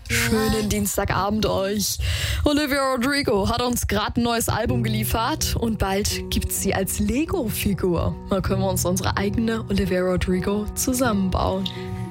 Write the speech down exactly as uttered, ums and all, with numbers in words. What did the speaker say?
Schönen Dienstagabend euch. Olivia Rodrigo hat uns gerade ein neues Album geliefert und bald gibt's sie als Lego-Figur. Da können wir uns unsere eigene Olivia Rodrigo zusammenbauen.